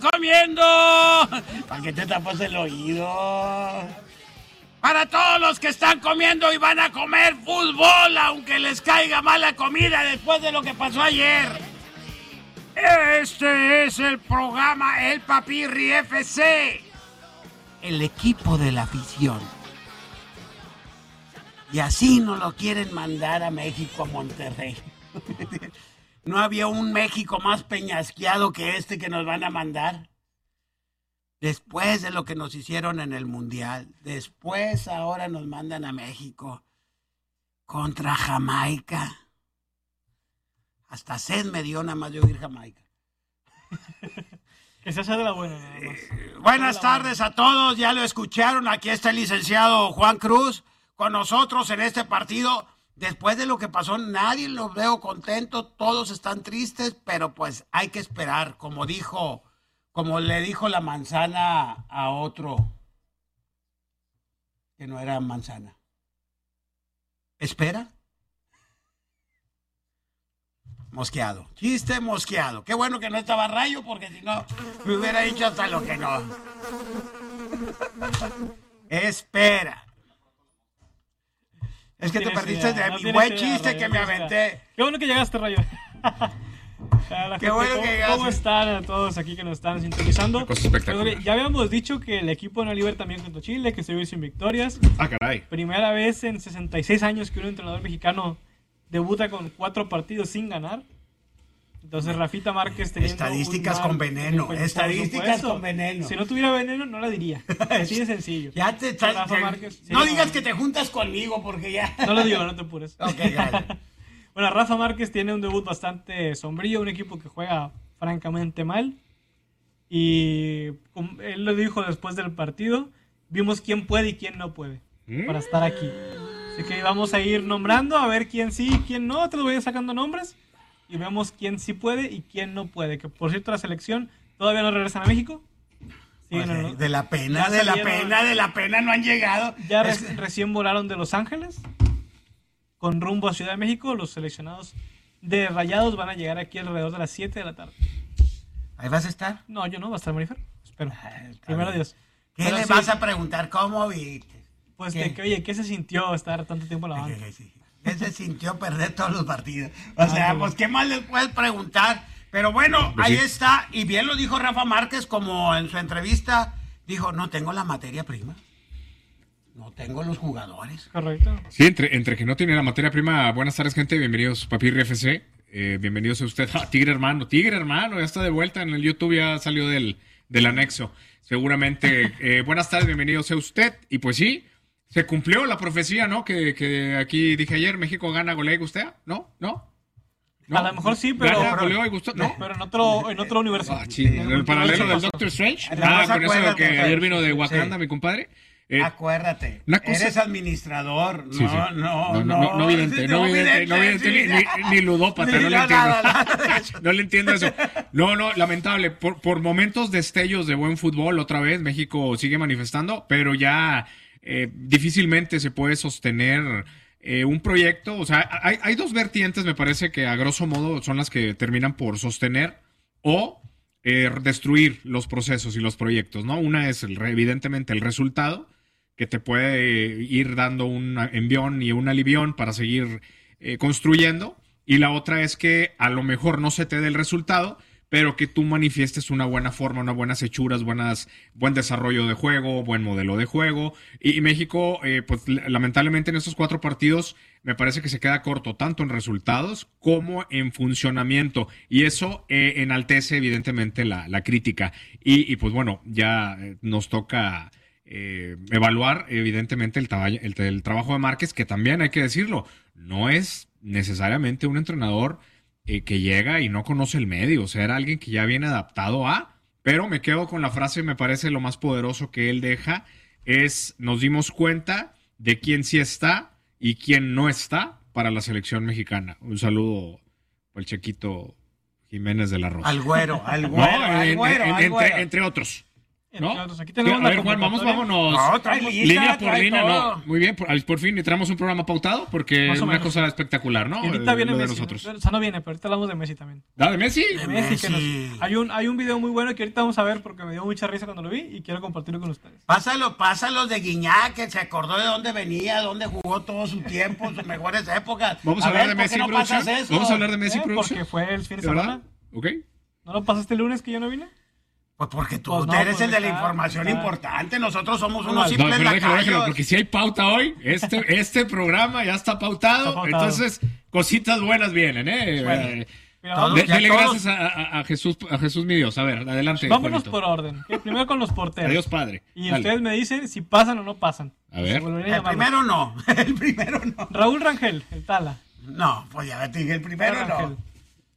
comiendo. ¿Para qué te tapas el oído? Para todos los que están comiendo y van a comer fútbol, aunque les caiga mala comida después de lo que pasó ayer. Este es el programa El Papirri FC, el equipo de la afición. Y así nos lo quieren mandar a México, a Monterrey. ¿No había un México más peñasqueado que este que nos van a mandar? Después de lo que nos hicieron en el Mundial, después ahora nos mandan a México contra Jamaica. Hasta sed me dio nada más de oír Jamaica. Que se hace de la buena, nada más. Buenas tardes a todos, ya lo escucharon, aquí está el licenciado Juan Cruz con nosotros en este partido. Después de lo que pasó, nadie los veo contentos, todos están tristes, pero pues hay que esperar, como le dijo la manzana a otro que no era manzana. ¿Espera? Mosqueado. Chiste mosqueado. Qué bueno que no estaba Rayo, porque si no, me hubiera dicho hasta lo que no. Espera. Es que te perdiste de mi buen chiste que me aventé. Qué bueno que llegaste, Rayo. Qué bueno que llegaste. ¿Cómo están a todos aquí que nos están sintonizando? Ya habíamos dicho que el equipo no libre también contra Chile, que se vio sin victorias. Ah, caray. Primera vez en 66 años que un entrenador mexicano debuta con 4 partidos sin ganar. Entonces Rafita Márquez teniendo estadísticas con veneno. Estadísticas con veneno. Si no tuviera veneno, no la diría. Así de sencillo. Ya te estás. No digas que te juntas conmigo porque ya. No lo digo, no te apures. Okay, bueno, Rafa Márquez tiene un debut bastante sombrío, un equipo que juega francamente mal. Y él lo dijo después del partido, vimos quién puede y quién no puede para estar aquí. Así que vamos a ir nombrando a ver quién sí y quién no. Te los voy a ir sacando nombres y vemos quién sí puede y quién no puede. Que por cierto, la selección todavía no regresan a México. Sí, pues no. De la pena no han llegado. Ya recién volaron de Los Ángeles con rumbo a Ciudad de México. Los seleccionados de Rayados van a llegar aquí alrededor de las 7 de la tarde. ¿Ahí vas a estar? No, yo no, va a estar Marifer. Espero. Primero Dios. ¿Qué le vas a preguntar? ¿Cómo viste? Pues ¿qué se sintió estar tanto tiempo en la banca? ¿Qué se sintió perder todos los partidos? O sea, pues ¿qué más les puedes preguntar? Pero bueno, pues ahí está. Y bien lo dijo Rafa Márquez, como en su entrevista, dijo, no tengo la materia prima. No tengo los jugadores. Correcto. Sí, entre que no tiene la materia prima. Buenas tardes, gente. Bienvenidos, Papirri FC. Bienvenidos a usted. Tigre Hermano, ya está de vuelta en el YouTube, ya salió del anexo. Seguramente. Buenas tardes, bienvenidos a usted. Y pues sí, se cumplió la profecía, ¿no? Que aquí dije ayer, México gana, golea y gustea. ¿No? A lo mejor sí, pero goleó y gustó. ¿No? Pero en otro universo. En el paralelo del Doctor Strange. Con eso que ayer vino de Wakanda, mi compadre. Acuérdate, eres administrador, no vidente, ni ludópata, no le entiendo eso. No, lamentable, por momentos destellos de buen fútbol, otra vez México sigue manifestando, pero ya difícilmente se puede sostener un proyecto. O sea, hay dos vertientes, me parece, que a grosso modo son las que terminan por sostener o destruir los procesos y los proyectos, ¿no? Una es evidentemente el resultado, que te puede ir dando un envión y un alivión para seguir construyendo, y la otra es que a lo mejor no se te dé el resultado, pero que tú manifiestes una buena forma, unas buenas hechuras, buen desarrollo de juego, buen modelo de juego, y México, pues lamentablemente en estos 4 partidos me parece que se queda corto, tanto en resultados como en funcionamiento, y eso enaltece evidentemente la crítica, y pues bueno, ya nos toca evaluar evidentemente el trabajo de Márquez, que también hay que decirlo, no es necesariamente un entrenador que llega y no conoce el medio, o sea, era alguien que ya viene adaptado pero me quedo con la frase, me parece lo más poderoso que él deja, es nos dimos cuenta de quién sí está y quién no está para la selección mexicana. Un saludo al Chequito Jiménez de la Rosa. Al güero. Entre otros. ¿No? Aquí tenemos a ver, Juan, vámonos. No, trae lista, línea por trae línea, todo. no. Muy bien, por fin entramos un programa pautado porque Más es o una menos. cosa espectacular, ¿no? Y ahorita viene Lo de Messi. nosotros. O sea, no viene, pero ahorita hablamos de Messi también. ¿De Messi? De Messi, que Messi. hay un video muy bueno que ahorita vamos a ver porque me dio mucha risa cuando lo vi y quiero compartirlo con ustedes. Pásalos de Guiñac, que se acordó de dónde venía, dónde jugó todo su tiempo, sus mejores épocas. Vamos a hablar de ¿por qué Messi, no producción. pasas eso? Vamos a hablar de Messi, producción. Porque fue el fin de ¿De verdad? semana. ¿Ok? ¿No lo pasaste el lunes que yo no vine? Pues porque tú Pues no, eres pues el de la está- información está- importante, nosotros somos No, unos No, simples pero déjalo, lacayos. porque si hay pauta hoy, este programa ya está pautado, Está pautado. entonces cositas buenas vienen, ¿eh? Bueno, Mira, todo- vamos- ya Dele todos- gracias a Jesús, mi Dios. A ver, adelante. vámonos Juanito. por orden. ¿Ok? Primero con los porteros. Adiós, padre. Y Dale. ustedes me dicen si pasan o no pasan. A ver. Se volvería a El llamarlo. primero no, el primero no. Raúl Rangel, el Tala. No, pues ya te dije, el primero Rangel. no.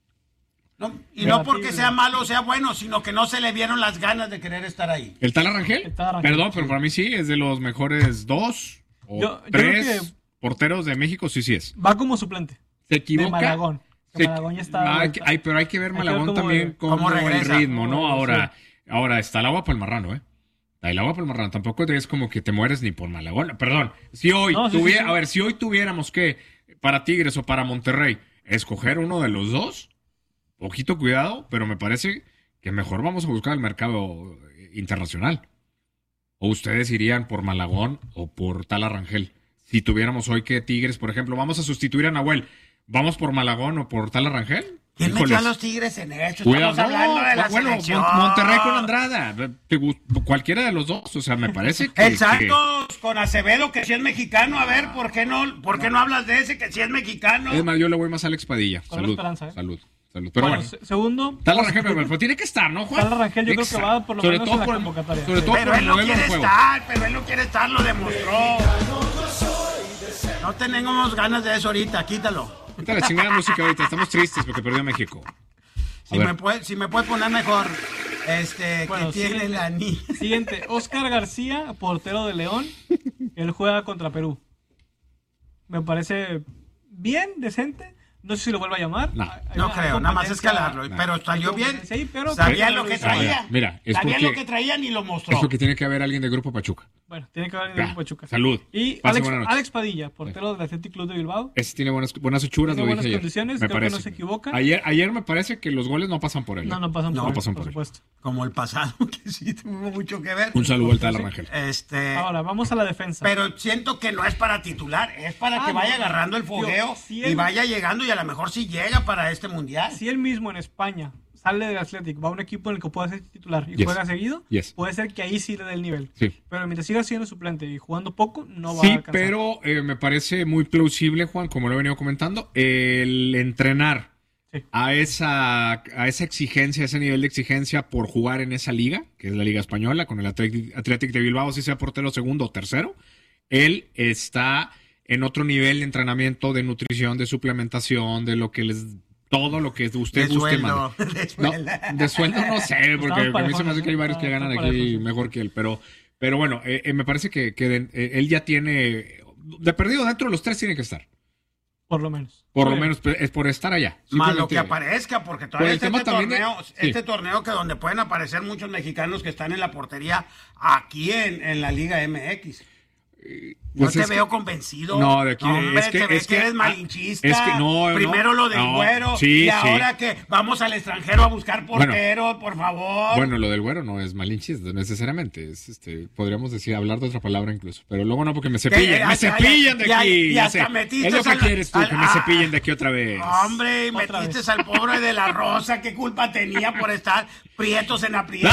No, y Negativo. no porque sea malo o sea bueno, sino que no se le vieron las ganas de querer estar ahí. ¿El Tala Rangel? El Tala Rangel, Perdón, sí. pero para mí sí, es de los mejores 2 o Yo 3 creo que- porteros de México, sí es. Va como suplente. Se De equivoca. Malagón. Que Malagón ya está de vuelta. Pero hay que ver Hay que ver Malagón cómo también vuelve. como el regresa. ritmo, ¿no? Cómo vuelve, Ahora está el agua para el marrano, ¿eh? Está el agua para el marrano. Tampoco es como que te mueres ni por Malagón. Perdón. Si hoy No, sí, sí, sí. A ver, si hoy tuviéramos que, para Tigres o para Monterrey, escoger uno de los dos, poquito cuidado, pero me parece que mejor vamos a buscar el mercado internacional. ¿O ustedes irían por Malagón o por Tala Rangel? Si tuviéramos hoy que Tigres, por ejemplo, vamos a sustituir a Nahuel, ¿vamos por Malagón o por Tala Rangel? ¿Quién metió Híjoles. a los Tigres en esto? Cuidado, Estamos hablando de la bueno, selección. Monterrey con Andrada, cualquiera de los dos, o sea, me parece que... El Santos con Acevedo, que si es mexicano, a ver, ¿por qué no hablas de ese que si es mexicano? Es más, yo le voy más a Alex Padilla. Con la Salud, esperanza, ¿eh? salud. Pero bueno, Segundo, Tala Rangel, pero tiene que estar, ¿no, Juan? Tala Rangel yo creo que va por lo menos en la por convocatoria. sobre todo Pero por él el no modelo quiere de juego. estar, lo demostró. No tenemos ganas de eso ahorita, quítalo. Quita la chingada música ahorita, estamos tristes porque perdió México. A ver. Si me puede poner mejor, Bueno, que tiene sí. la niña. Siguiente, Oscar García, portero de León. Él juega contra Perú. Me parece bien, decente. No sé si lo vuelva a llamar. No. Hay No una creo, nada más competencia- escalarlo. Pero salió bien. Sí, pero Sabía pero lo que hizo. traía. Mira, es Sabía porque- lo que traían y lo mostró. Es porque tiene que haber alguien de Grupo Pachuca. Bueno, tiene que haber en Ya, el grupo de Pachuca. salud. Y Pase buena noche. Alex Padilla, portero del Athletic Club de Bilbao. Ese tiene buenas hechuras, Tiene lo buenas dije ayer. condiciones, Me creo que parece. no se equivoca. Ayer me parece que los goles no pasan por él. No, ¿eh? no pasan No, por, él, pasan por por él. supuesto. Como el pasado, que sí tuvo mucho que ver. Un saludo al Tala Rangel. Ahora, vamos a la defensa. Pero siento que no es para titular, es para que no, vaya no. agarrando el fogueo Yo, si y él- vaya llegando y a lo mejor sí llega para este mundial. Si él mismo en España sale del Athletic, va a un equipo en el que pueda ser titular y Yes. juega seguido, Yes. puede ser que ahí sí le dé el nivel. Sí. Pero mientras siga siendo suplente y jugando poco, no va a Sí, alcanzar. pero me parece muy plausible, Juan, como lo he venido comentando, el entrenar Sí. a esa exigencia, a ese nivel de exigencia por jugar en esa liga, que es la Liga Española, con el Athletic de Bilbao, si sea portero segundo o tercero, él está en otro nivel de entrenamiento, de nutrición, de suplementación, de lo que todo lo que usted De guste y sueldo, mande. de No, sueldo. de sueldo no sé, porque a mí se me hace que hay varios que Estamos ganan parejos, aquí sí. mejor que él, pero bueno, me parece que él ya tiene, de perdido dentro de los tres tiene que estar, Por lo menos. por lo Muy bien. menos es por estar allá. Más lo que Simplemente- aparezca, porque Por todavía el está tema este también de- torneo, sí. este torneo que donde pueden aparecer muchos mexicanos que están en la portería aquí en la Liga MX. No Pues te es que- veo convencido. No, de aquí Hombre, es que te ves que eres ah, malinchista. es que no, Primero lo del no, güero sí, y sí. ahora que vamos al extranjero a buscar portero, por favor. Bueno, lo del güero no es malinchista necesariamente, es podríamos decir hablar de otra palabra incluso, pero luego no porque me cepillan, me cepillan de aquí. Y ya hasta sé. metiste Es lo que al- quieres tú, al- que me cepillen de aquí otra vez. Hombre, Otra metiste vez. al pobre de la Rosa. ¿Qué culpa tenía por estar prietos en aprietos?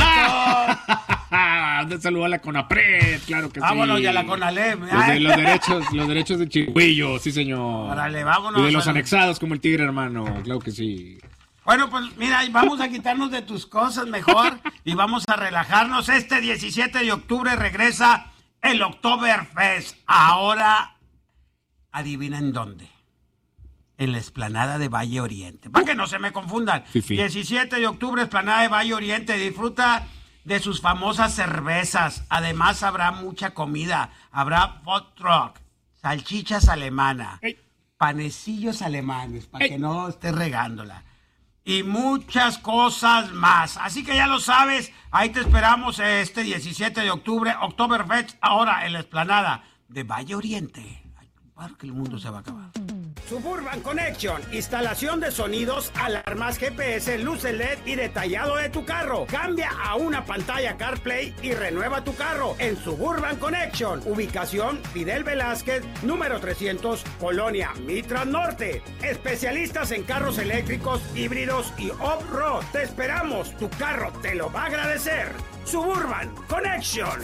Un saludo a la Conapred, claro que sí. Vámonos ya la Conalep. Los derechos de Chihuillo, sí señor. Órale, vámonos. Y de los Bueno. anexados como el Tigre, hermano, claro que sí. Bueno, pues mira, vamos a quitarnos de tus cosas mejor y vamos a relajarnos. Este 17 de octubre regresa el Oktoberfest. Ahora, adivina en dónde. En la explanada de Valle Oriente. Para que no se me confundan. Fifi. 17 de octubre, explanada de Valle Oriente. Disfruta de sus famosas cervezas. Además, habrá mucha comida. Habrá food truck, salchichas alemanas, Ey. panecillos alemanes, para Ey. que no estés regándola. y muchas cosas más. Así que ya lo sabes, ahí te esperamos este 17 de octubre, Oktoberfest, ahora en la explanada de Valle Oriente. Ay, claro que el mundo se va a acabar. Suburban Connection, instalación de sonidos, alarmas GPS, luces LED y detallado de tu carro. Cambia a una pantalla CarPlay y renueva tu carro en Suburban Connection. Ubicación Fidel Velázquez, número 300, Colonia Mitras Norte. Especialistas en carros eléctricos, híbridos y off-road. Te esperamos, tu carro te lo va a agradecer. Suburban Connection.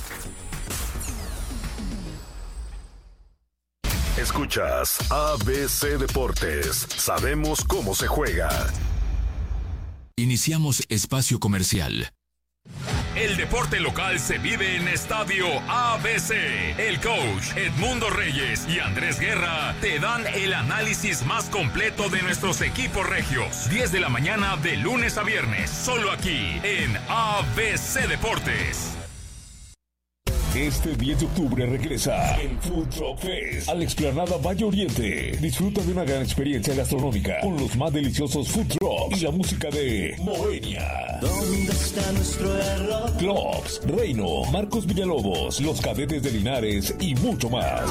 Escuchas ABC Deportes. Sabemos cómo se juega. Iniciamos espacio comercial. El deporte local se vive en Estadio ABC. El coach Edmundo Reyes y Andrés Guerra te dan el análisis más completo de nuestros equipos regios. 10 de la mañana de lunes a viernes, solo aquí en ABC Deportes. Este 10 de octubre regresa el Food Truck Fest a la explanada Valle Oriente. Disfruta de una gran experiencia gastronómica con los más deliciosos food trucks y la música de Moenia. ¿Dónde está nuestro error? Clubs, Reino, Marcos Villalobos, Los Cadetes de Linares y mucho más.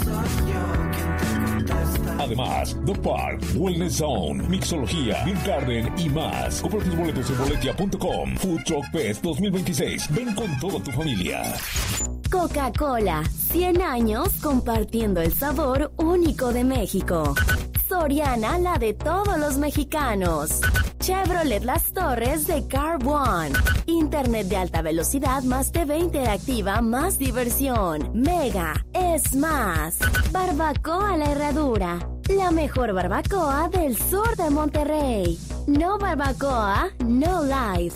Además, The Park, Wellness Zone, Mixología, Beer Garden y más. Compra tus boletos en boletia.com. Food Truck Fest 2026. Ven con toda tu familia. Coca-Cola, 100 años compartiendo el sabor único de México. Soriana, la de todos los mexicanos. Chevrolet Las Torres de Car One. Internet de alta velocidad más TV interactiva más diversión. Mega es más. Barbacoa La Herradura. La mejor barbacoa del sur de Monterrey. No barbacoa, no life.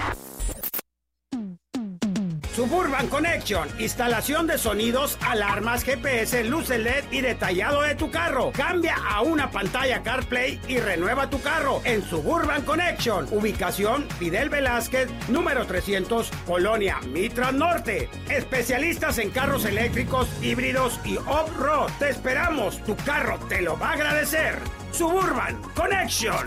Suburban Connection, instalación de sonidos, alarmas, GPS, luces LED y detallado de tu carro. Cambia a una pantalla CarPlay y renueva tu carro en Suburban Connection. Ubicación Fidel Velázquez, número 300, Colonia Mitras Norte. Especialistas en carros eléctricos, híbridos y off-road. Te esperamos, tu carro te lo va a agradecer. Suburban Connection.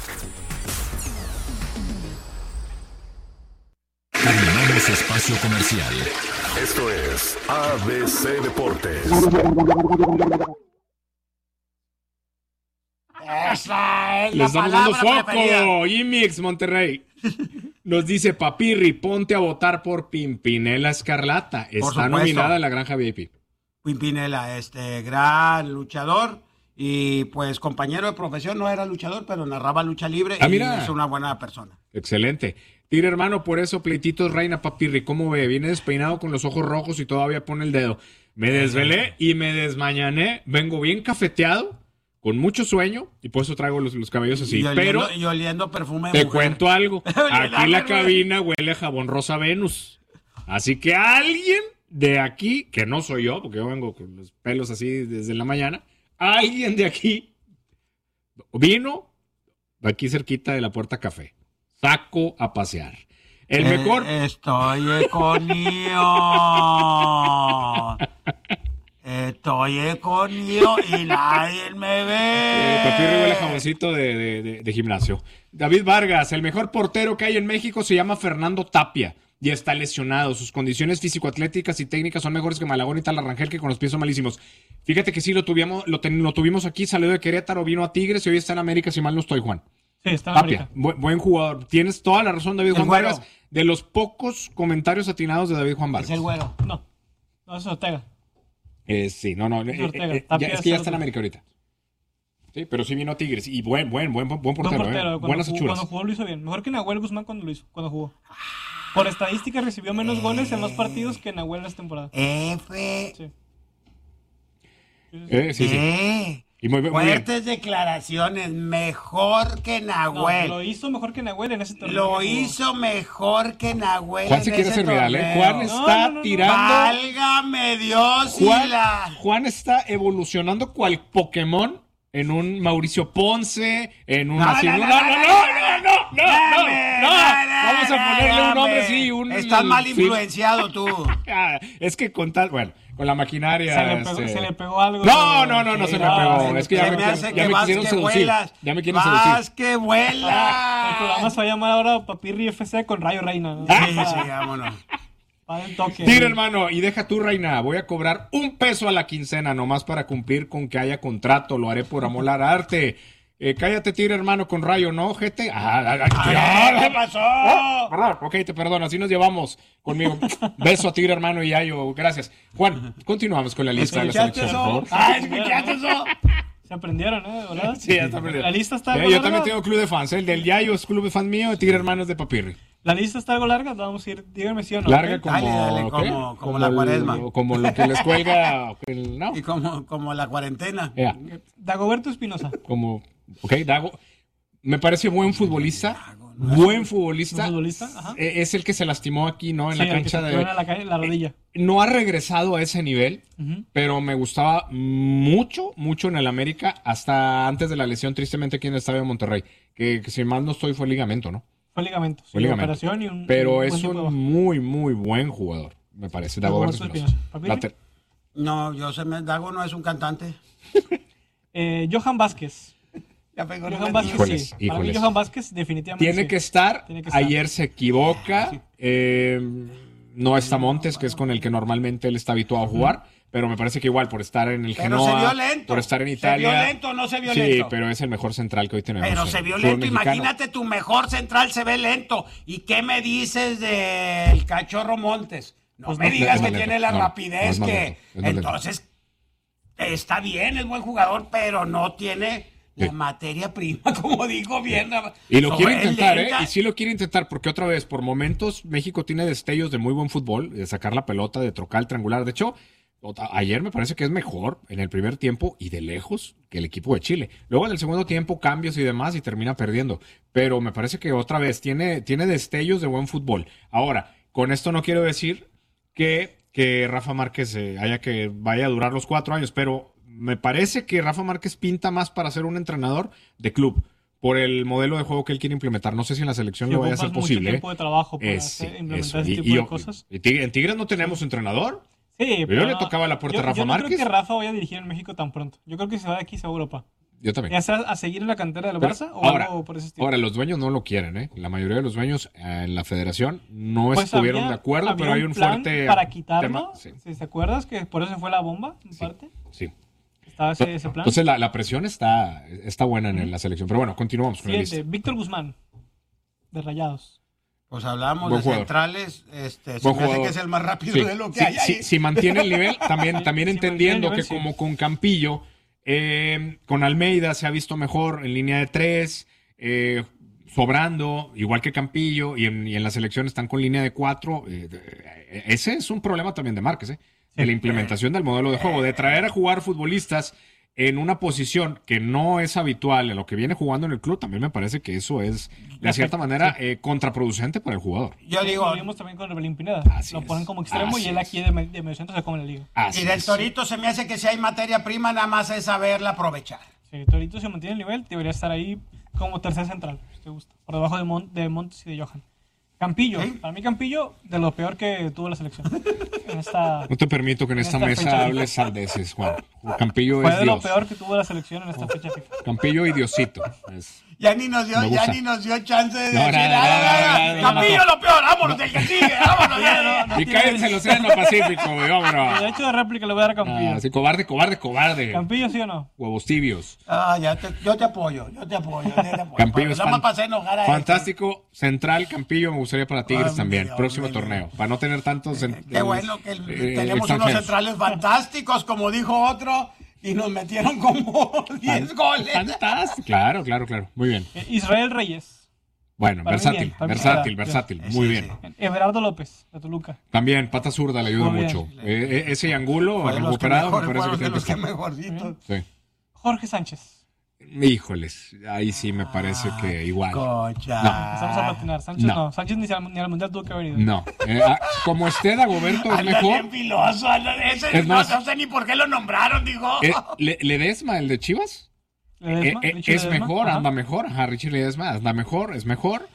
Terminamos espacio comercial. Esto es ABC Deportes. Esa es Le la estamos dando palabra preferida. foco. Imix Monterrey. Nos dice Papirri, ponte a votar por Pimpinela Escarlata. Está supuesto. nominada en la Granja VIP. Pimpinela, gran luchador y pues compañero de profesión, no era luchador, pero narraba lucha libre y mira. es una buena persona. Excelente. Tigre hermano, por eso pleititos reina Papirri. ¿Cómo ve? Viene despeinado con los ojos rojos y todavía pone el dedo. Me desvelé y me desmañané. Vengo bien cafeteado, con mucho sueño y por eso traigo los cabellos así. Y oliendo perfume de te mujer. cuento algo. Aquí la Oliendo cabina huele a jabón rosa Venus. Así que alguien de aquí, que no soy yo, porque yo vengo con los pelos así desde la mañana, alguien de aquí vino aquí cerquita de la Puerta Café. Saco a pasear. El mejor. Estoy conmigo. Estoy conmigo y nadie me ve. Papirri huele a jaboncito de gimnasio. David Vargas, el mejor portero que hay en México se llama Fernando Tapia y está lesionado. Sus condiciones físico-atléticas y técnicas son mejores que Malagón y Talarrangel, que con los pies son malísimos. Fíjate que sí, lo tuvimos aquí, salió de Querétaro, vino a Tigres y hoy está en América, si mal no estoy, Juan. Sí, está en Tapia, América. buen jugador. Tienes toda la razón, David El Juan güero. Vargas. De los pocos comentarios atinados de David Juan Es Vargas. el güero. No, es Ortega. Sí, no. Ortega. Es Tapia que ya es está en América ahorita. Sí, pero sí vino a Tigres. Y buen portero. Buen portero. Buenas achuras. Cuando jugó lo hizo bien. Mejor que Nahuel Guzmán cuando jugó. Por estadística recibió menos goles en los partidos que Nahuel esta temporada. F. Sí. Sí. Y muy bien. Fuertes declaraciones. Mejor que No, Nahuel. lo hizo mejor que Nahuel en ese torneo. Lo que jugó. hizo mejor que Nahuel. Juan se en quiere ese hacer viral, ¿eh? torneo. Juan está No. tirando. Válgame Dios y la... Juan está evolucionando cual Pokémon en un Mauricio Ponce, en un... No. Vamos a ponerle un nombre así, un... Estás mal sí. influenciado tú. Es que con tal... Bueno, la maquinaria. Se le pegó algo. No se me pegó. Es que ya me quisieron seducir. Ya me quieren seducir. ¡Vas que vuelas! El programa se va a llamar ahora Papirri FC con Rayo Reina, ¿no? Sí, vámonos. Para el toque. Tira, hermano, y deja tú, Reina. Voy a cobrar $1 a la quincena nomás para cumplir con que haya contrato. Lo haré por amor al arte. Cállate, Tira, hermano, con Rayo, ¿no, gente? ¿Qué pasó? Ok, te perdono, así nos llevamos conmigo. Beso a Tira, hermano, y Yayo, gracias. Juan, continuamos con la lista de la selección, por favor. ¿Escuchaste eso? Se aprendieron, ¿verdad? Sí, ya está aprendiendo. La lista está algo Yo larga. también tengo club de fans, el del Yayo es club de fans mío, Tigre Hermanos de Papirri. La lista está algo larga, vamos a ir, díganme sí o no. Larga ¿ok? como, Dale, como la cuaresma. Como lo que les cuelga, ¿no? Y como la cuarentena. Yeah. Dagoberto Espinosa. Como, Dago, me parece buen futbolista. Buen futbolista. Ajá. Es el que se lastimó aquí, ¿no? En Sí, la cancha el que se tiró en la rodilla. No ha regresado a ese nivel, pero me gustaba mucho en el América, hasta antes de la lesión, tristemente, aquí en el Estadio de Monterrey. Que si mal no estoy, fue ligamento, ¿no? Fue ligamento. Fue ligamento. Operación y un, pero un es un muy buen jugador, me parece. Dagoberto Espinosa. No, Dago no es un cantante. Johan Vázquez. Johan Vázquez, sí. Para mí Johan Vázquez definitivamente tiene que estar. Ayer se equivoca. No está Montes, que es con el que normalmente él está habituado a jugar. Pero me parece que igual, por estar en el Genoa, se vio lento. por estar en Italia. ¿Se vio lento o no se vio sí, lento? pero es el mejor central que hoy tenemos. Pero se vio lento. Imagínate, tu mejor central se ve lento. ¿Y qué me dices del Cachorro Montes? No me digas que tiene la rapidez que... Entonces, está bien, es buen jugador, pero no tiene la materia prima, como dijo bien. Y lo quiere intentar, Y sí lo quiere intentar, porque otra vez, por momentos, México tiene destellos de muy buen fútbol, de sacar la pelota, de trocar el triangular. De hecho, ayer me parece que es mejor en el primer tiempo y de lejos que el equipo de Chile. Luego en el segundo tiempo cambios y demás y termina perdiendo. Pero me parece que otra vez tiene destellos de buen fútbol. Ahora, con esto no quiero decir que Rafa Márquez vaya a durar los 4 años, pero me parece que Rafa Márquez pinta más para ser un entrenador de club por el modelo de juego que él quiere implementar. No sé si en la selección lo vaya a ser posible. Mucho tiempo de trabajo para implementar ese tipo de cosas. ¿En Tigres no tenemos entrenador? Sí, pero yo le tocaba la puerta a Rafa Márquez. Yo no creo que Rafa vaya a dirigir en México tan pronto. Yo creo que se va de aquí a Europa. Yo también. ¿Ya sea a seguir en la cantera del Barça o algo por ese estilo? Ahora, los dueños no lo quieren, ¿eh? La mayoría de los dueños en la federación no estuvieron de acuerdo, pero hay un fuerte para quitarlo, tema. Sí. Si te acuerdas que por eso fue la bomba, en parte. Sí. Estaba ese plan. Entonces la presión está buena en la selección. Pero bueno, continuamos con la lista. Víctor Guzmán, de Rayados. Pues hablamos de centrales, se me hace que es el más rápido de lo que hay ahí. Si mantiene el nivel, también entendiendo que como con Campillo, con Almeida se ha visto mejor en línea de 3, sobrando, igual que Campillo, y en la selección están con línea de 4. Ese es un problema también de Márquez, de la implementación del modelo de juego, de traer a jugar futbolistas en una posición que no es habitual en lo que viene jugando en el club. También me parece que eso es, de cierta manera, contraproducente para el jugador. Yo digo... Lo vimos también con Rebelín Pineda. Lo ponen como extremo y él aquí de medio centro se come la liga. Y del Torito se me hace que si hay materia prima, nada más es saberla aprovechar. Sí, Torito, si mantiene el nivel, debería estar ahí como tercer central, si te gusta. Por debajo de Montes y de Johan. Campillo, para mí Campillo, de lo peor que tuvo la selección. No te permito que en esta mesa hables sandeces, Juan. Campillo fue es de Dios. lo peor que tuvo la selección en esta fecha FIFA. Campillo y Diosito. Ya ni nos dio chance de decir, Campillo lo peor, vámonos del que sigue, vámonos. Y cállense el Océano Pacífico, vámonos. El derecho de réplica le voy a dar a Campillo. Sí, cobarde. ¿Campillo sí o no? Huevos tibios. Yo te apoyo. Campillo es fantástico. Central, Campillo me gustaría para Tigres también. Próximo torneo. Para no tener tantos... Qué bueno que tenemos unos centrales fantásticos, como dijo otro, y nos metieron como 10 goles. Fantástico. Claro. Muy bien. Israel Reyes. Bueno, versátil. Muy bien. Everardo López, de Toluca. También, pata zurda, le ayuda mucho. Ese Angulo recuperado, me parece que de los que mejorcitos. Sí. Jorge Sánchez. Híjoles, ahí sí me parece que igual. Concha. Empezamos a patinar. Sánchez no. Sánchez ni al Mundial tuvo que haber ido. No. Como esté Dagoberto es mejor. Bien filoso. No sé ni por qué lo nombraron, dijo. ¿Ledesma, el de Chivas? Es mejor, anda mejor. Richie Ledesma anda mejor, es mejor.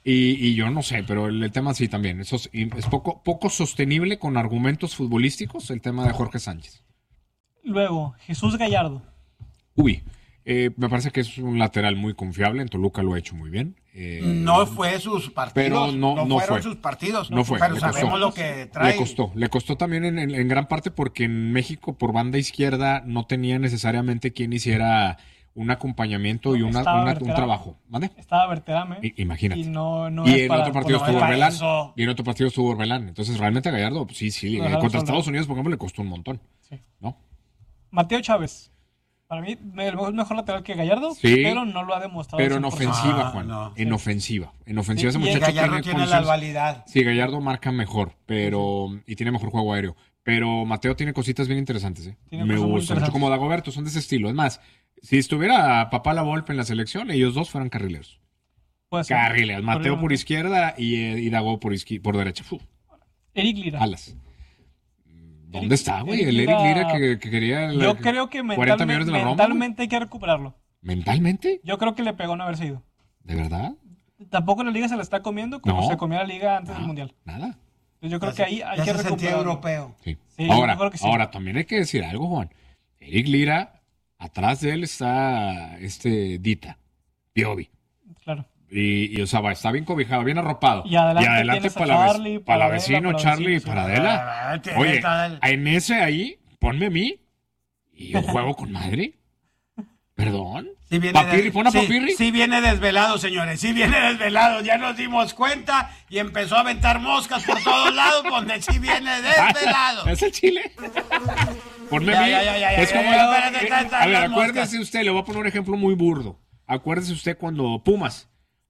Y yo no sé, pero el tema sí también. Eso es poco sostenible con argumentos futbolísticos el tema de Jorge Sánchez. Luego, Jesús Gallardo. Uy, me parece que es un lateral muy confiable. En Toluca lo ha hecho muy bien. No fue sus partidos. Pero no fueron fue. sus partidos. No fue. Pero sabemos lo que trae. Le costó también en gran parte porque en México por banda izquierda no tenía necesariamente quien hiciera un acompañamiento y un trabajo. ¿Mande? Estaba Berterame. Imagínate. Y no y es en para, otro partido no estuvo es para Orbelán. eso. Y en otro partido estuvo Orbelán. Entonces realmente a Gallardo, pues, sí. Contra Estados Unidos, por ejemplo, le costó un montón. Sí. ¿No? Mateo Chávez. Para mí, el mejor lateral que Gallardo, sí, pero no lo ha demostrado. Pero en ofensiva, Juan. No. En ofensiva. En ofensiva Sí, ese muchacho Gallardo tiene la validad. Sí, Gallardo marca mejor, y tiene mejor juego aéreo. Pero Mateo tiene cositas bien interesantes, ¿eh? Me gusta mucho como Dagoberto, son de ese estilo. Es más, si estuviera Papá La Volpe en la selección, ellos dos fueran carrileros. Puede ser. Carrileros. Mateo por izquierda y Dago por derecha. Eric Lira. Alas. ¿Dónde está, güey? El Eric Lira que quería... Yo creo que 40 millones de la Roma, mentalmente hay que recuperarlo. ¿Mentalmente? Yo creo que le pegó no haberse ido. ¿De verdad? Tampoco la liga se la está comiendo como se comía la liga antes del Mundial. Nada. Entonces yo creo que ahí hay que recuperarlo. Europeo. Sí. Sí, ahora también hay que decir algo, Juan. Eric Lira, atrás de él está Dita, Piovi. Claro. Y o sea, está bien cobijado, bien arropado. Y adelante para la vecino, Charlie y para Adela. Oye, en ese ahí, ponme a mí y yo juego con madre. ¿Perdón? Sí viene Papirri. Sí viene desvelado, señores. Sí viene desvelado. Ya nos dimos cuenta y empezó a aventar moscas por todos lados donde sí viene desvelado. ¿Es el Chile? Ponme a mí. Es como... A ver, acuérdese usted, le voy a poner un ejemplo muy burdo. Acuérdese usted cuando Pumas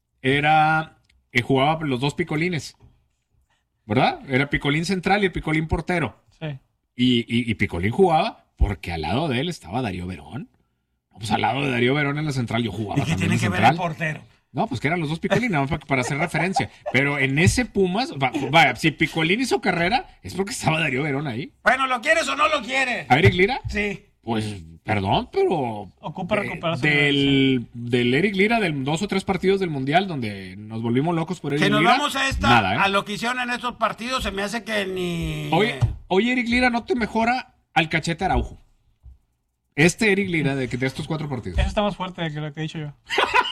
jugaba los dos picolines, ¿verdad? Era picolín central y el picolín portero. Sí. Y picolín jugaba porque al lado de él estaba Darío Verón. Pues al lado de Darío Verón en la central yo jugaba. ¿Y qué tiene que ver el portero? No, pues que eran los dos picolín, nada más para hacer referencia. Pero en ese Pumas, vaya, si picolín hizo carrera, es porque estaba Darío Verón ahí. Bueno, ¿lo quieres o no lo quieres? ¿A Eric Lira? Sí. Pues, perdón, pero... Ocupa recuperarse. Del Eric Lira, del 2 o 3 partidos del Mundial, donde nos volvimos locos por Eric Lira. Que nos vamos a nada, ¿eh? A lo que hicieron en estos partidos, se me hace que ni... Oye, Eric Lira no te mejora al Cachete Araujo. Eric Lira de estos 4 partidos. Eso está más fuerte que lo que he dicho yo.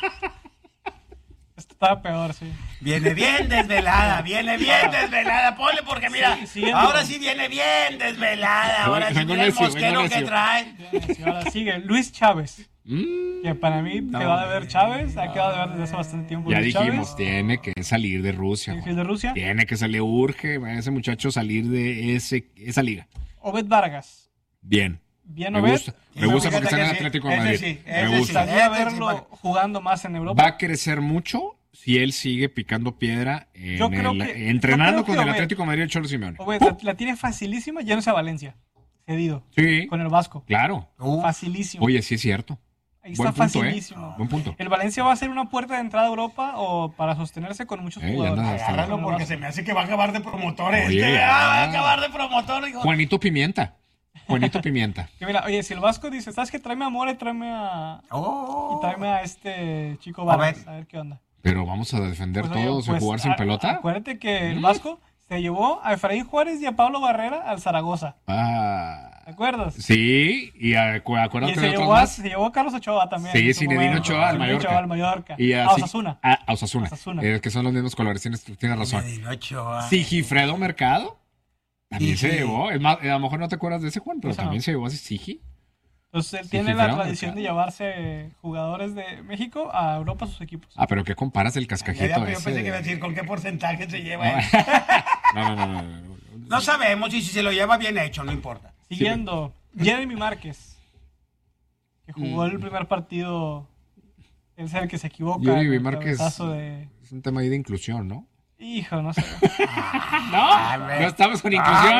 Esto estaba peor, sí. Viene bien desvelada, Ponle porque mira, ahora sí viene bien desvelada. Ahora sí mira el mosquero que trae. Ahora sigue Luis Chávez. Que para mí quedó de ver Chávez, ha quedado de ver desde hace bastante tiempo. Ya Luis dijimos, Chávez. tiene que salir de Rusia. Tiene que salir, urge a ese muchacho salir de esa liga. Obed Vargas. Bien. Me gusta porque está en el Atlético de Madrid. Me gusta. Gustaría verlo jugando más en Europa. Va a crecer mucho si él sigue picando piedra entrenando con el Atlético de Madrid y el Cholo Simeone. La tiene facilísima yéndose a Valencia. Cedido. Sí. Con el Vasco. Claro. Facilísimo. Oye, sí es cierto. Ahí está facilísimo. Buen punto. El Valencia va a ser una puerta de entrada a Europa o para sostenerse con muchos jugadores. Agárralo porque se me hace que va a acabar de promotor. Va a acabar de promotor. Hijo. Juanito Pimienta. Que mira, oye, si el Vasco dice, ¿sabes qué? Tráeme a Mora y tráeme a este chico Vargas. A ver qué onda. Pero vamos a defender todos y jugar sin pelota. Acuérdate que el Vasco se llevó a Efraín Juárez y a Pablo Barrera al Zaragoza. ¿Te acuerdas? Sí, y acuérdate de otros más. Se llevó a Carlos Ochoa también. Sí, Zinedine Ochoa al Mallorca. Y a Osasuna. A Osasuna. Que son los mismos colores, tienes razón. Sigifredo Mercado. También se llevó. Es más, a lo mejor no te acuerdas de ese, Juan, pero también se llevó a Sigi. Entonces él tiene la tradición de llevarse jugadores de México a Europa a sus equipos. Pero ¿qué comparas el cascajito yo pensé que iba a decir con qué porcentaje se lleva. No. No sabemos y si se lo lleva bien hecho, no importa. Siguiendo, Jeremy Márquez, que jugó el primer partido. Él es el que se equivoca. Jeremy Márquez es un tema ahí de inclusión, ¿no? Hijo, no sé. No estamos con inclusión.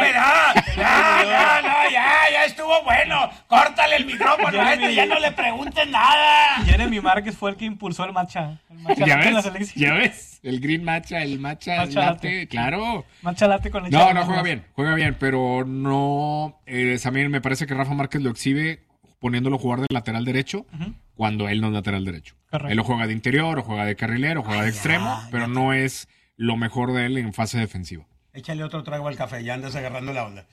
Ya estuvo bueno. Córtale el micrófono ya no le pregunten nada. Jeremy Márquez fue el que impulsó el matcha. ¿Ya ves? El green matcha, el matcha latte, claro. Matcha latte con leche. No, juega bien, pero no. También me parece que Rafa Márquez lo exhibe poniéndolo a jugar del lateral derecho, cuando él no es lateral derecho. Correcto. Él lo juega de interior, o juega de carrilero, o juega de extremo, pero no es lo mejor de él en fase defensiva. Échale otro trago al café, ya andas agarrando la onda.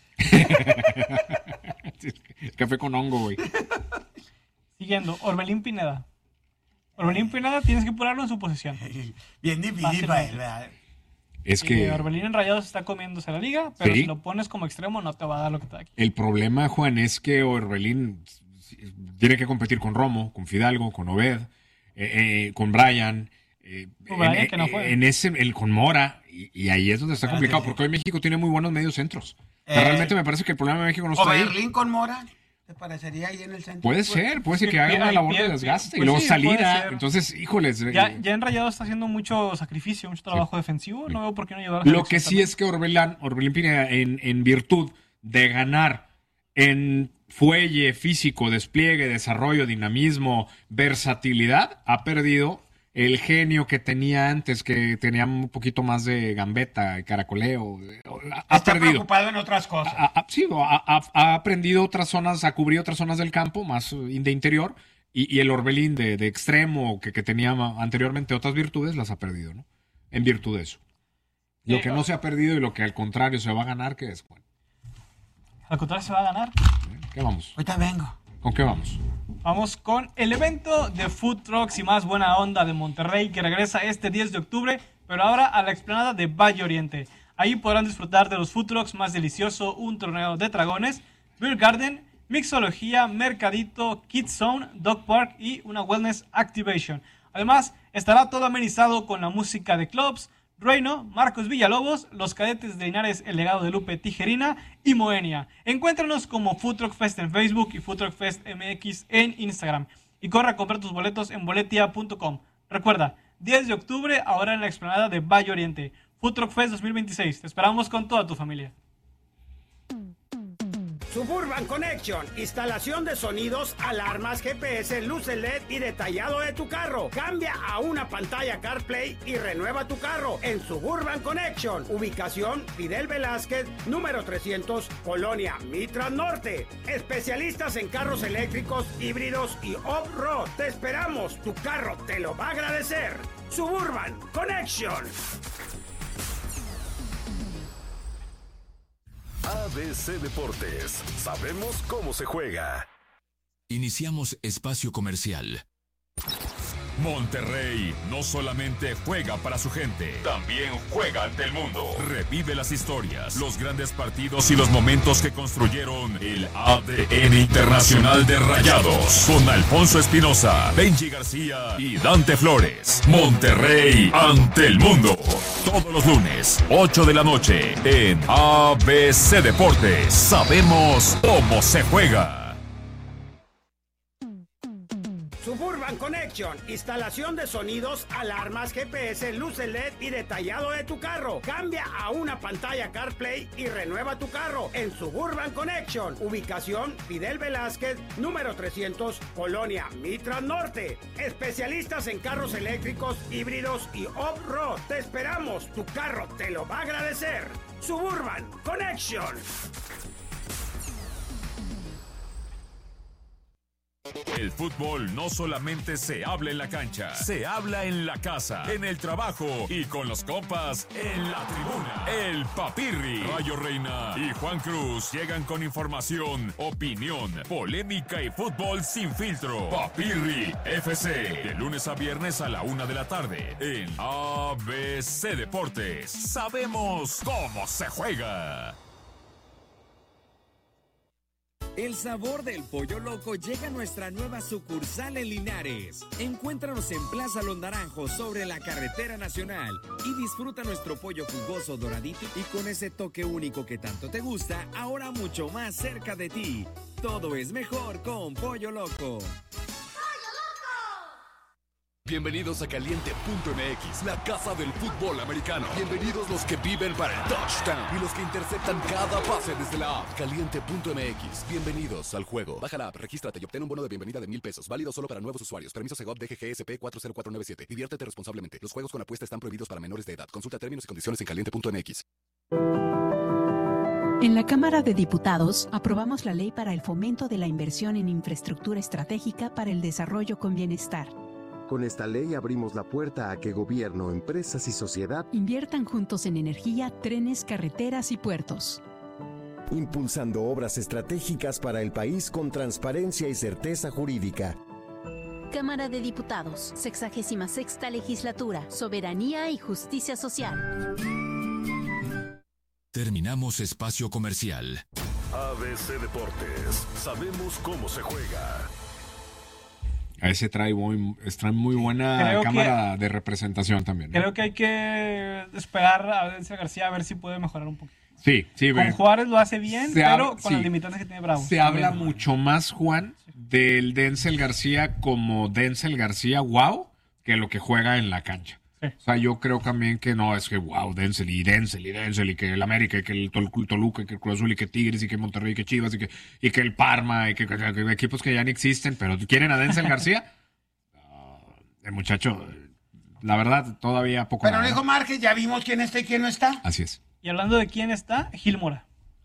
Café con hongo, güey. Siguiendo, Orbelín Pineda. Orbelín Pineda tienes que ponerlo en su posición. Bien difícil para él, ¿verdad? Es que Orbelín en Rayados está comiéndose la liga, pero Sí. si lo pones como extremo no te va a dar lo que te da aquí. el problema, Juan, es que Orbelín tiene que competir con Romo, con Fidalgo, con Obed, con Brian. Brian, que no juega. Con Mora, y ahí es donde está complicado, porque hoy México tiene muy buenos medios centros. O sea, realmente me parece que el problema de México no está ¿O ahí. Berlín con Mora? ¿Te parecería ahí en el centro? Puede ser que haga una labor de desgaste y pues luego sí, salir. puede ser. Entonces, híjoles. Ya en Rayados está haciendo mucho sacrificio, mucho trabajo defensivo. No veo por qué no llevar a Lo que sí es que Orbelín Pineda, en virtud de ganar en fuelle, físico, despliegue, desarrollo, dinamismo, versatilidad, ha perdido el genio que tenía antes, que tenía un poquito más de gambeta, caracoleo. Está preocupado en otras cosas. Ha aprendido otras zonas, a cubrir otras zonas del campo, más de interior, y el Orbelín de extremo, que tenía anteriormente otras virtudes, las ha perdido, ¿no? En virtud de eso. Lo que no se ha perdido y lo que al contrario se va a ganar, ¿qué es, Juan? Al contrario se va a ganar. ¿Qué vamos? Ahorita vengo. ¿Con qué vamos? Vamos con el evento de Food Trucks y más buena onda de Monterrey, que regresa este 10 de octubre, pero ahora a la explanada de Valle Oriente. Ahí podrán disfrutar de los Food Trucks más delicioso, un torneo de dragones, Beer Garden, mixología, mercadito, Kids Zone, Dog Park y una Wellness Activation. Además, estará todo amenizado con la música de clubs, Reino, Marcos Villalobos, los cadetes de Linares, el legado de Lupe Tijerina y Moenia. Encuéntranos como Food Truck Fest en Facebook y Food Truck Fest MX en Instagram. Y corre a comprar tus boletos en boletia.com. Recuerda, 10 de octubre, ahora en la explanada de Valle Oriente. Food Truck Fest 2026. Te esperamos con toda tu familia. Suburban Connection, instalación de sonidos, alarmas, GPS, luces LED y detallado de tu carro. Cambia a una pantalla CarPlay y renueva tu carro en Suburban Connection. Ubicación Fidel Velázquez, número 300, Colonia Mitras Norte. Especialistas en carros eléctricos, híbridos y off-road. Te esperamos, tu carro te lo va a agradecer. Suburban Connection. ABC Deportes. Sabemos cómo se juega. Iniciamos espacio comercial. Monterrey no solamente juega para su gente, también juega ante el mundo. Revive las historias, los grandes partidos y los momentos que construyeron el ADN internacional de Rayados. Con Alfonso Espinosa, Benji García y Dante Flores. Monterrey ante el mundo. Todos los lunes, 8 de la noche, en ABC Deportes. Sabemos cómo se juega. Suburban Connection, instalación de sonidos, alarmas, GPS, luces LED y detallado de tu carro. Cambia a una pantalla CarPlay y renueva tu carro en Suburban Connection. Ubicación Fidel Velázquez, número 300, Colonia Mitras Norte. Especialistas en carros eléctricos, híbridos y off-road. Te esperamos, tu carro te lo va a agradecer. Suburban Connection. El fútbol no solamente se habla en la cancha, se habla en la casa, en el trabajo y con los compas en la tribuna. El Papirri, Rayo Reina y Juan Cruz llegan con información, opinión, polémica y fútbol sin filtro. Papirri FC, de lunes a viernes a la 1 de la tarde en ABC Deportes. Sabemos cómo se juega. El sabor del Pollo Loco llega a nuestra nueva sucursal en Linares. Encuéntranos en Plaza Los Naranjos sobre la Carretera Nacional y disfruta nuestro pollo jugoso, doradito y con ese toque único que tanto te gusta, ahora mucho más cerca de ti. Todo es mejor con Pollo Loco. Bienvenidos a Caliente.mx, la casa del fútbol americano. Bienvenidos los que viven para el touchdown y los que interceptan cada pase desde la app. Caliente.mx, bienvenidos al juego. Baja la app, regístrate y obtén un bono de bienvenida de $1,000. Válido solo para nuevos usuarios. Permiso Segov DGGSP 40497. Diviértete responsablemente. Los juegos con apuesta están prohibidos para menores de edad. Consulta términos y condiciones en Caliente.mx. En la Cámara de Diputados aprobamos la ley para el fomento de la inversión en infraestructura estratégica para el desarrollo con bienestar. Con esta ley abrimos la puerta a que gobierno, empresas y sociedad inviertan juntos en energía, trenes, carreteras y puertos. Impulsando obras estratégicas para el país con transparencia y certeza jurídica. Cámara de Diputados, 66ª Legislatura, Soberanía y Justicia Social. Terminamos espacio comercial. ABC Deportes, sabemos cómo se juega. A ese trae muy buena cámara de representación también, ¿no? Creo que hay que esperar a Denzel García a ver si puede mejorar un poco. Sí. Con Juárez lo hace bien, pero con las limitantes que tiene Bravo. Se habla mucho más, Juan, del Denzel García como Denzel García wow, que lo que juega en la cancha. Sí. O sea, yo creo también que no, es que wow, Denzel, y que el América, y que el Toluca, y que el Cruz Azul, y que Tigres, y que Monterrey, y que Chivas, y que el Parma, y que equipos que ya no existen, pero quieren a Denzel García. El muchacho, la verdad, todavía poco. Pero Alejo Márquez, ya vimos quién está y quién no está. Así es. Y hablando de quién está, Gil Mora.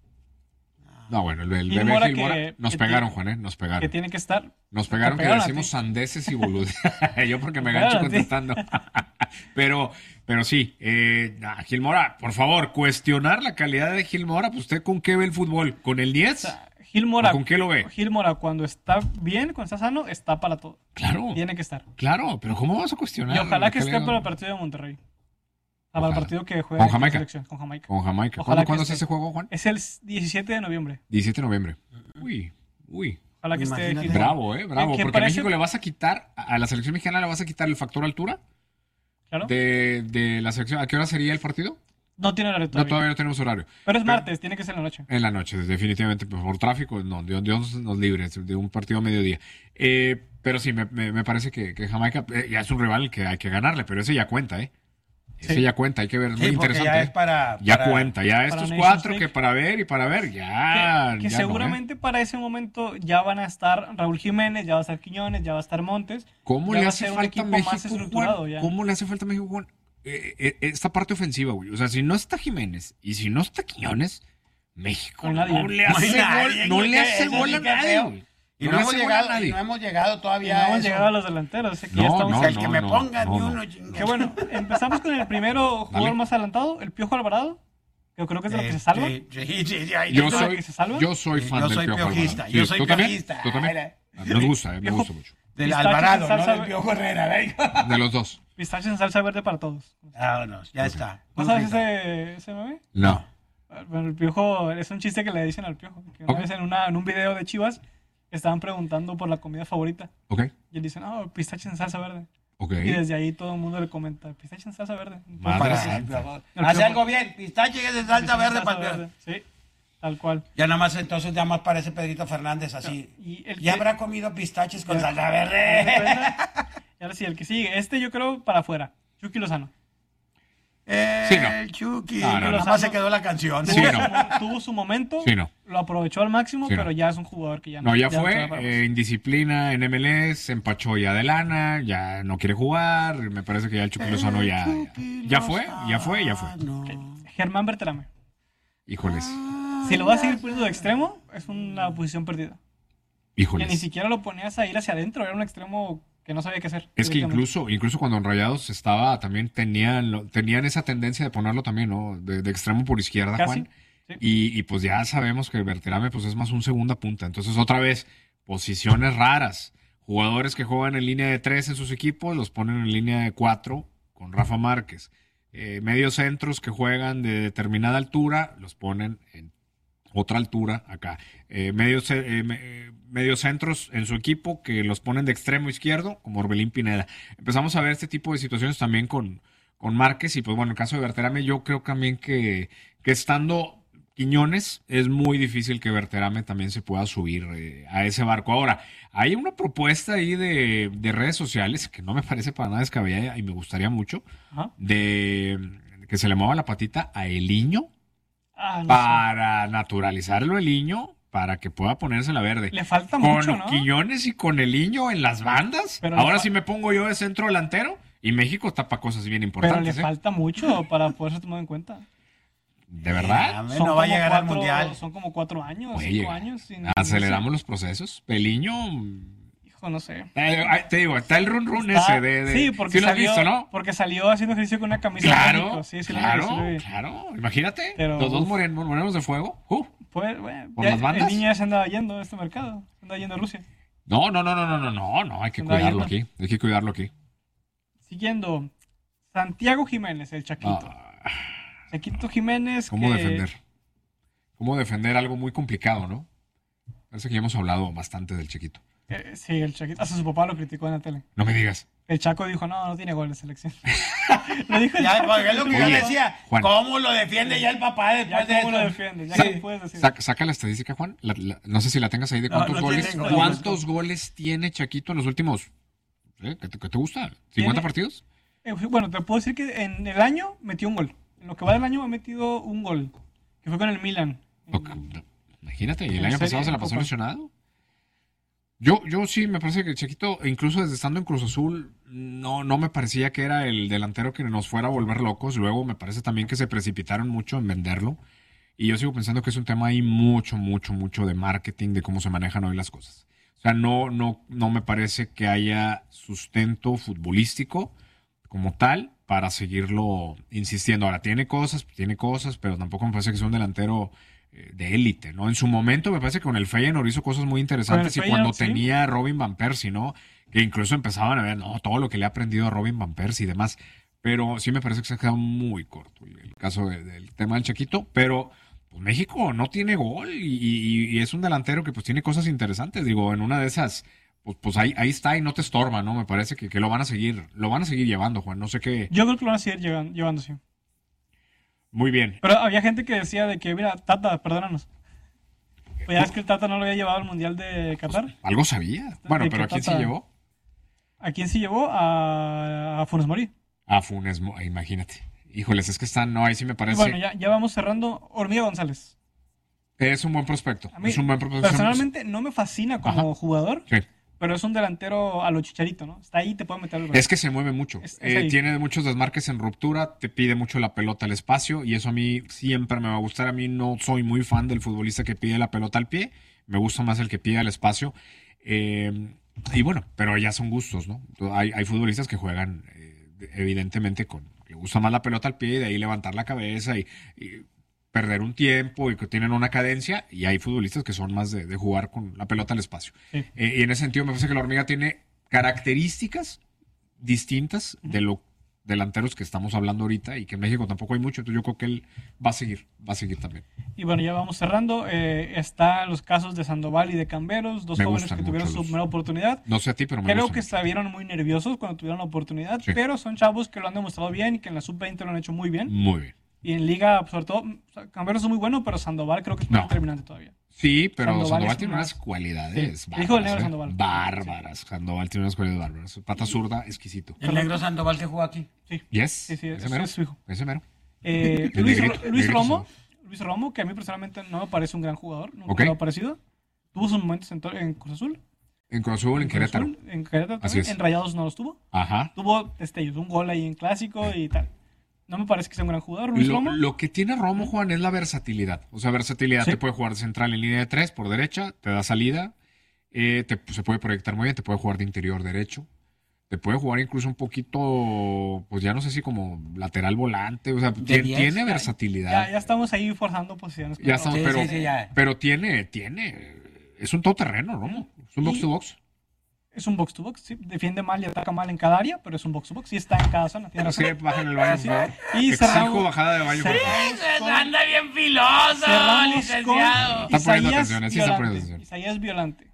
No, bueno, el bebé Gil Mora, nos pegaron, Juan, nos pegaron. Que tiene que estar. Nos pegaron que decimos sandeces y boludeces. Yo porque me gancho contestando. pero sí, Gil Mora, por favor, cuestionar la calidad de Gil Mora, pues usted ¿con qué ve el fútbol? ¿Con el 10? O sea, Gil Mora, ¿con qué lo ve? Gil Mora, cuando está bien, cuando está sano, está para todo. Claro. Tiene que estar. Claro, pero ¿cómo vas a cuestionar? Y ojalá que esté para el partido de Monterrey. Para el partido que juega con Jamaica. Con Jamaica. ¿Cuándo es ese juego, Juan? Es el 17 de noviembre. 17 de noviembre. Uy. Ojalá que esté Gil. Bravo, bravo. Porque a México le vas a quitar, a la selección mexicana le vas a quitar el factor altura. Claro. De la selección. ¿A qué hora sería el partido? No tiene horario todavía. No, todavía no tenemos horario. Pero es martes, tiene que ser en la noche. En la noche, definitivamente. Por tráfico, no. Dios nos libre de un partido a mediodía. Pero sí, me parece que Jamaica ya es un rival que hay que ganarle, pero ese ya cuenta, Ese ya cuenta, hay que ver, es muy interesante. Ya es para cuenta, ya estos 4 que para ver, ya. Que ya seguramente para ese momento ya van a estar Raúl Jiménez, ya va a estar Quiñones, ya va a estar Montes. ¿Cómo le hace falta a México, Juan? ¿Cómo le hace falta a México, Juan? Esta parte ofensiva, güey. O sea, si no está Jiménez y si no está Quiñones, México no le hace gol a nadie, güey. Y no hemos llegado todavía. No hemos llegado a los delanteros. El que me ponga ni uno. Que bueno, empezamos con el primero jugador más adelantado, el Piojo Alvarado. Que creo que es de lo que se salva. Yo soy fan del Piojo Alvarado. Yo soy piojista. ¿Tú también? Me gusta mucho. Del Alvarado, no del Piojo Herrera. De los dos. Pistache en salsa verde para todos. Vámonos, ya está. ¿No sabes ese meme? No. Bueno, el Piojo, es un chiste que le dicen al Piojo. Que una vez en un video de Chivas estaban preguntando por la comida favorita. Y él dice, pistache en salsa verde. Y desde ahí todo el mundo le comenta, pistache en salsa verde. Hace algo bien, pistache en salsa verde para el Sí, tal cual. Ya nada más parece Pedrito Fernández así. ¿Ya habrá comido pistaches con salsa verde? Y ahora sí, el que sigue. Yo creo para afuera. Chucky Lozano. El Chucky. Nada más se quedó la canción. Tuvo su momento. Sí, lo aprovechó al máximo, pero ya es un jugador que ya no. No, ya fue indisciplina en MLS, empachó ya de lana, ya no quiere jugar. Me parece que ya el Chucky Lozano ya fue. Germán Berterame. Híjoles. Si lo vas a seguir poniendo de extremo, es una posición perdida. Híjoles. Que ni siquiera lo ponías a ir hacia adentro, era un extremo que no sabía qué hacer. Es que incluso cuando en Rayados estaba, también tenían esa tendencia de ponerlo también, ¿no? De extremo por izquierda, casi, Juan. Sí. Y pues ya sabemos que Berterame pues es más un segunda punta. Entonces otra vez, posiciones raras. Jugadores que juegan en línea de 3 en sus equipos, los ponen en línea de 4 con Rafa Márquez. Medios centros que juegan de determinada altura, los ponen en otra altura acá. Medios centros en su equipo que los ponen de extremo izquierdo, como Orbelín Pineda. Empezamos a ver este tipo de situaciones también con Márquez. Y pues bueno, en el caso de Berterame, yo creo también que estando Quiñones, es muy difícil que Berterame también se pueda subir a ese barco. Ahora, hay una propuesta ahí de redes sociales que no me parece para nada descabellada y me gustaría mucho, de que se le mueva la patita a Eliño para naturalizarlo Eliño, para que pueda ponerse la verde. Le falta mucho, ¿no? Con Quiñones y con Eliño en las bandas. Pero ahora sí me pongo yo de centro delantero y México tapa cosas bien importantes. Pero le falta mucho para poderse tomar en cuenta. ¿De verdad? No va a llegar al Mundial. Son como 4 años, Oye, 5 años. aceleramos los procesos. Peliño... Hijo, no sé. Te digo, está el run ese de... Sí, porque ¿sí lo has salió, visto, ¿no? porque salió haciendo ejercicio con una camisa Claro, de México. Sí, claro. Imagínate, pero, los dos morenos de fuego. Pues, bueno, ¿por las bandas? El niño ya se andaba yendo de este mercado. Se andaba yendo a Rusia. No, hay que cuidarlo aquí. Hay que cuidarlo aquí. Siguiendo, Santiago Jiménez, el Chaquito. Chaquito Jiménez. ¿Cómo defender algo muy complicado, no? Parece que ya hemos hablado bastante del Chaquito. Sí, el Chaquito. Hasta su papá lo criticó en la tele. No me digas. El Chaco dijo, no tiene gol de selección. Lo dijo el ya, Chaco. Es lo que yo decía. Juan, ¿cómo lo defiende ya el papá después de eso? ¿Cómo lo defiende? Ya sí. ¿qué puedes decir? Saca la estadística, Juan. No sé si la tengas ahí de cuántos goles. ¿Cuántos goles tiene Chaquito en los últimos... ¿Qué te gusta? ¿50 partidos? Bueno, te puedo decir que en el año metió un gol. En lo que va del año ha metido un gol. Que fue con el Milan. Imagínate, y el año pasado se la pasó lesionado. Yo sí me parece que Chaquito, incluso desde estando en Cruz Azul, no me parecía que era el delantero que nos fuera a volver locos. Luego me parece también que se precipitaron mucho en venderlo. Y yo sigo pensando que es un tema ahí mucho de marketing, de cómo se manejan hoy las cosas. O sea, no me parece que haya sustento futbolístico como tal para seguirlo insistiendo. Ahora, tiene cosas, pero tampoco me parece que sea un delantero de élite, ¿no? En su momento me parece que con el Feyenoord hizo cosas muy interesantes y cuando tenía a Robin Van Persie, ¿no? Que incluso empezaban a ver, todo lo que le ha aprendido a Robin Van Persie y demás. Pero sí me parece que se ha quedado muy corto el caso del tema del Chaquito, pero pues México no tiene gol y es un delantero que pues tiene cosas interesantes. Digo, en una de esas, pues ahí está y no te estorba, ¿no? Me parece que lo van a seguir llevando, Juan. No sé qué. Yo creo que lo van a seguir llevando, sí. Muy bien. Pero había gente que decía de que, mira, Tata, perdónanos. Pues ya es que el Tata no lo había llevado al Mundial de Qatar. Pues, algo sabía. Bueno, pero ¿a quién sí llevó? ¿A quién sí llevó? A Funes Mori. A Funes Mori, imagínate. Híjoles, es que están, ahí sí me parece. Bueno, ya vamos cerrando. Hormiga González. Es un buen prospecto. A mí, personalmente no me fascina como jugador. Sí. Pero es un delantero a lo Chicharito, ¿no? Está ahí, te puede meter el gol. Es que se mueve mucho. Tiene muchos desmarques en ruptura, te pide mucho la pelota al espacio y eso a mí siempre me va a gustar. A mí no soy muy fan del futbolista que pide la pelota al pie. Me gusta más el que pide al espacio. Y bueno, pero ya son gustos, ¿no? Hay futbolistas que juegan evidentemente le gusta más la pelota al pie y de ahí levantar la cabeza y perder un tiempo y que tienen una cadencia, y hay futbolistas que son más de jugar con la pelota al espacio. Sí. Y en ese sentido me parece que la Hormiga tiene características distintas de los delanteros que estamos hablando ahorita y que en México tampoco hay mucho, entonces yo creo que él va a seguir también. Y bueno, ya vamos cerrando. Están los casos de Sandoval y de Camberos, dos jóvenes que tuvieron su primera oportunidad. No sé a ti, pero creo que estuvieron muy nerviosos cuando tuvieron la oportunidad, sí. Pero son chavos que lo han demostrado bien y que en la sub-20 lo han hecho muy bien. Muy bien. Y en Liga, sobre todo, Camberos es muy bueno, pero Sandoval creo que es muy determinante todavía. Sí, pero Sandoval tiene unas cualidades bárbaras. Sandoval tiene unas cualidades bárbaras. Pata zurda, exquisito. ¿El negro Sandoval que jugó aquí? Sí. Yes. Sí, ese mero. Es su hijo. Ese mero. Luis Romo, que a mí personalmente no me parece un gran jugador. Nunca lo ha parecido. Tuvo sus momentos en Cruz Azul. En Cruz Azul, en Querétaro. En Querétaro también. En Rayados no los tuvo. Ajá. Tuvo destellos, un gol ahí en Clásico y tal. No me parece que sea un gran jugador, Luis Romo. Lo que tiene Romo, Juan, es la versatilidad. O sea, versatilidad. Sí. Te puede jugar de central en línea de 3 por derecha, te da salida, se puede proyectar muy bien, te puede jugar de interior derecho, te puede jugar incluso un poquito, pues ya no sé si como lateral volante, o sea, tiene versatilidad. Ya estamos ahí forzando posiciones. Ya estamos, pero tiene, es un todoterreno, Romo. Es un box to box. Es un box to box, sí. Defiende mal y ataca mal en cada área, pero es un box to box y está en cada zona. Sí, baja en el baño, por favor. Y exijo bajada de baño, por favor. Anda bien filoso, licenciado. Está poniendo atención, sí está poniendo atención. Isaías Violante.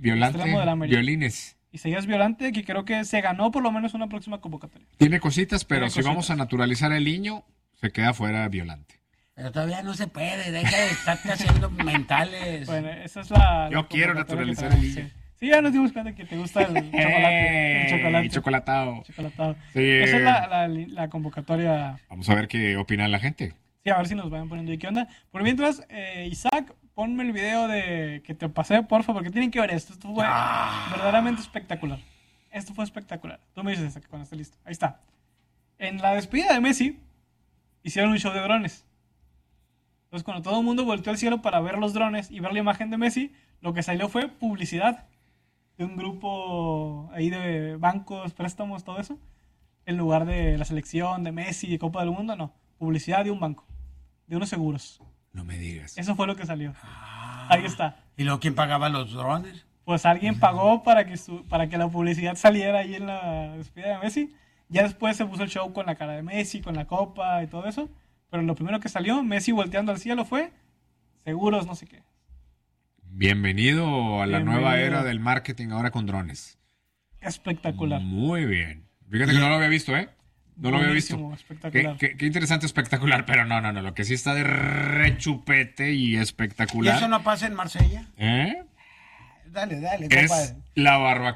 Violines. Isaías Violante, que creo que se ganó por lo menos una próxima convocatoria. Tiene cositas, pero si vamos a naturalizar el niño, se queda fuera Violante. Pero todavía no se puede, deja de estarte haciendo mentales. Bueno, esa es la Yo quiero naturalizar el niño. Sí, ya nos dimos cuenta que te gusta el chocolate. El chocolatado. Sí. Esa es la convocatoria. Vamos a ver qué opina la gente. Sí, a ver si nos vayan poniendo ahí qué onda. Por mientras, Isaac, ponme el video de que te pasé, porfa, porque tienen que ver esto. Esto fue verdaderamente espectacular. Esto fue espectacular. Tú me dices, Isaac, cuando esté listo. Ahí está. En la despedida de Messi, hicieron un show de drones. Entonces, cuando todo el mundo volteó al cielo para ver los drones y ver la imagen de Messi, lo que salió fue publicidad de un grupo ahí de bancos, préstamos, todo eso. En lugar de la selección, de Messi, de Copa del Mundo, no. Publicidad de un banco, de unos seguros. No me digas. Eso fue lo que salió. Ahí está. ¿Y luego quién pagaba los drones? Pues alguien pagó para que la publicidad saliera ahí en la despedida de Messi. Ya después se puso el show con la cara de Messi, con la copa y todo eso. Pero lo primero que salió, Messi volteando al cielo, fue seguros, no sé qué. Bienvenido a la nueva era del marketing ahora con drones. Espectacular. Muy bien. Fíjate que no lo había visto, ¿eh? No lo había visto. Espectacular. Qué interesante, espectacular. Pero no. Lo que sí está de rechupete y espectacular. ¿Y eso no pasa en Marsella? ¿Eh? Dale, es compadre. la barbacoa.